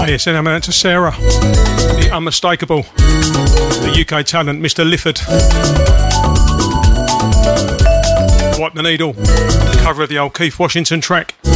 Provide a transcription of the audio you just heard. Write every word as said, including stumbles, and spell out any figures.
Hey, send them out to Sarah, the unmistakable, the U K talent, Mister Lifford. Wipe the Needle, cover of the old Keith Washington track.